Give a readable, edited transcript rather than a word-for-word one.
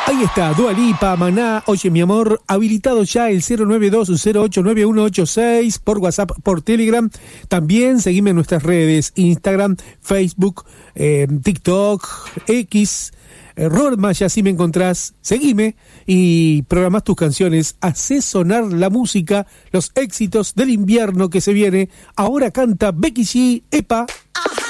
Ahí está, Dua Lipa, Maná, Oye Mi Amor, habilitado ya el 092-089186 por WhatsApp, por Telegram. También seguime en nuestras redes, Instagram, Facebook, TikTok, X, Robert Maya, si me encontrás, seguime y programás tus canciones, hacé sonar la música, los éxitos del invierno que se viene. Ahora canta Becky G, Epa.